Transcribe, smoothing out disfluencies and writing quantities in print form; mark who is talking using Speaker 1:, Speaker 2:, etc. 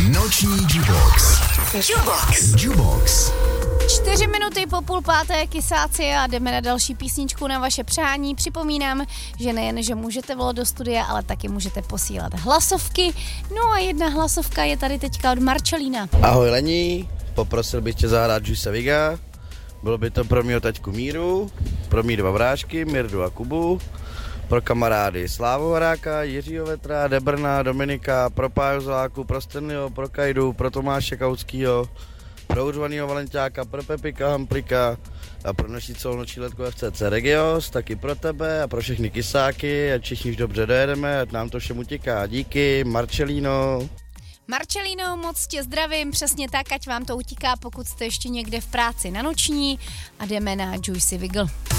Speaker 1: Noční Jubox. Jubox.
Speaker 2: 4 minuty po 4:30 kysáci a jdeme na další písničku na vaše přání. Připomínám, že nejen, že můžete volat do studia, ale taky můžete posílat hlasovky. No a jedna hlasovka je tady teďka od Marcelína.
Speaker 3: Ahoj Lení, poprosil bych tě zahrát Juice Viga. Bylo by to pro mýho taťku Míru, pro mý 2 brášky, Mirdu a Kubu, pro kamarády Slávu Horáka, Jiřího Vetra, Debrna, Dominika, pro Páju Zoláku, pro Stanleyho, pro Kajdu, pro Tomáše Kautskýho, pro Uřvanýho Valenťáka, pro Pepika Hamplika a pro naši celonoční letku FCC Regios, taky pro tebe a pro všechny kysáky, ať všichni už dobře dojedeme, ať nám to všem utíká. Díky, Marcelino.
Speaker 2: Marcelino, moc tě zdravím, přesně tak, ať vám to utíká, pokud jste ještě někde v práci na noční a jdeme na Juicy Wiggle.